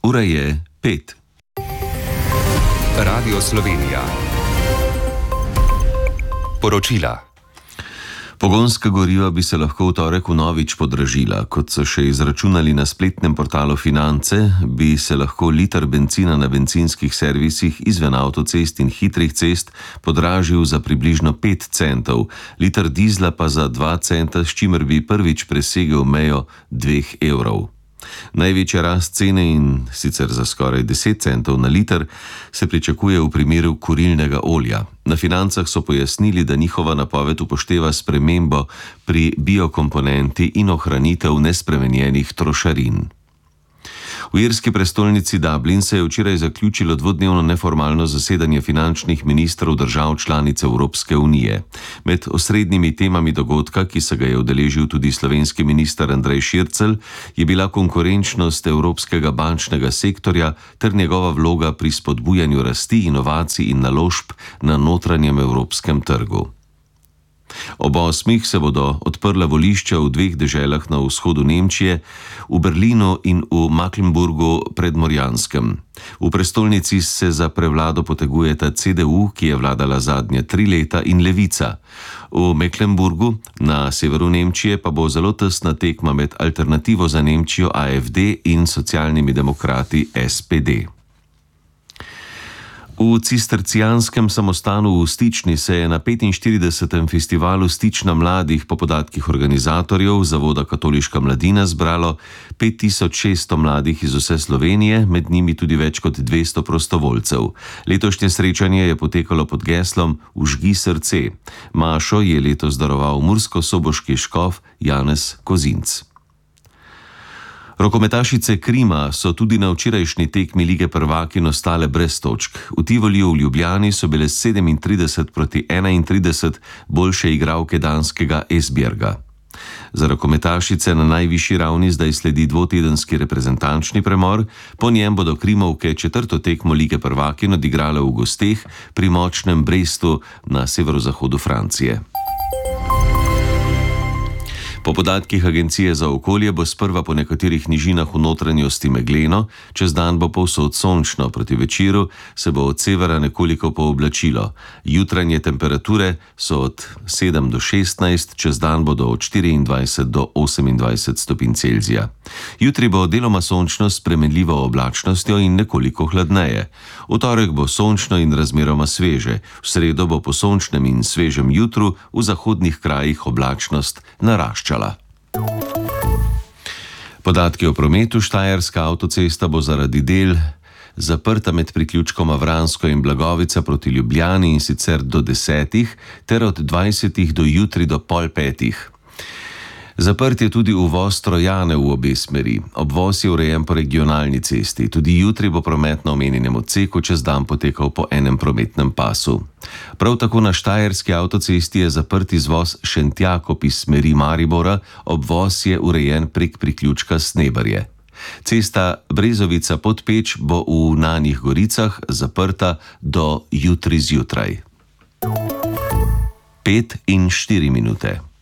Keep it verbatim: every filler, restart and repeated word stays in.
Ura je pet. Radio Slovenija. Poročila. Pogonska goriva bi se lahko v torek vnovič podražila. Kot so še izračunali na spletnem portalu Finance, bi se lahko liter bencina na bencinskih servisih izven avtocest in hitrih cest podražil za približno pet centov, liter dizla pa za dva centa, s čimer bi prvič presegel mejo dveh evrov. Največja rast cene, in sicer za skoraj deset centov na liter, se pričakuje v primeru kurilnega olja. Na Financah so pojasnili, da njihova napoved upošteva spremembo pri biokomponenti in ohranitev nespremenjenih trošarin. V irski prestolnici Dublin se je včeraj zaključilo dvodnevno neformalno zasedanje finančnih ministrov držav članic Evropske unije. Med osrednjimi temami dogodka, ki se ga je udeležil tudi slovenski minister Andrej Šircelj, je bila konkurenčnost evropskega bančnega sektorja ter njegova vloga pri spodbujanju rasti, inovacij in naložb na notranjem evropskem trgu. Ob osmih se bodo odprla volišča v dveh deželah na vzhodu Nemčije, v Berlinu in v Mecklenburgu predmorjanskem. V prestolnici se za prevlado potegujeta C D U, ki je vladala zadnje tri leta, in Levica. V Mecklenburgu na severu Nemčije pa bo zelo tesna tekma med Alternativo za Nemčijo A F D in socialnimi demokrati S P D. V cistercijanskem samostanu v Stični se je na petinštiridesetem festivalu Stična mladih po podatkih organizatorjev Zavoda Katoliška mladina zbralo pet tisoč šeststo mladih iz vse Slovenije, med njimi tudi več kot dvesto prostovoljcev. Letošnje srečanje je potekalo pod geslom Vžgi srce. Mašo je letos daroval murskosoboški škof Janez Kozinc. Rokometašice Krima so tudi na včerajšnji tekmi Lige prvakinj ostale brez točk. V Tivoliju v Ljubljani so bile sedemintrideset proti enaintrideset boljše igralke danskega Esbjerga. Za rokometašice na najvišji ravni zdaj sledi dvotedenski reprezentančni premor, po njem bodo Krimovke četrto tekmo Lige prvakinj odigrale v gosteh pri močnem Brestu na severozahodu Francije. Po podatkih Agencije za okolje bo sprva po nekaterih nižinah v notranjosti megleno, čez dan bo povsod sončno, proti večeru se bo od severa nekoliko pooblačilo. Jutranje temperature so od sedem do šestnajst, čez dan bodo od štiriindvajset do osemindvajset stopinj Celzija. Jutri bo deloma sončno s spremenljivo oblačnostjo in nekoliko hladneje. V torek bo sončno in razmeroma sveže, v sredo bo po sončnem in svežem jutru v zahodnih krajih oblačnost naraščala. Podatki o prometu. Štajerska avtocesta bo zaradi del zaprta med priključkoma Vransko in Blagovica proti Ljubljani, in sicer do desetih ter od dvajsetih do jutri do pol petih. Zaprt je tudi uvoz Trojane v obe smeri. Obvoz je urejen po regionalni cesti. Tudi jutri bo promet na omenjenem odseku čez dan potekal po enem prometnem pasu. Prav tako na štajerski avtocesti je zaprt izvoz Šentjakob iz smeri Maribora, obvoz je urejen prek priključka Snebarje. Cesta Brezovica-Podpeč bo v Nanjih Goricah zaprta do jutri zjutraj. Pet in štiri minute.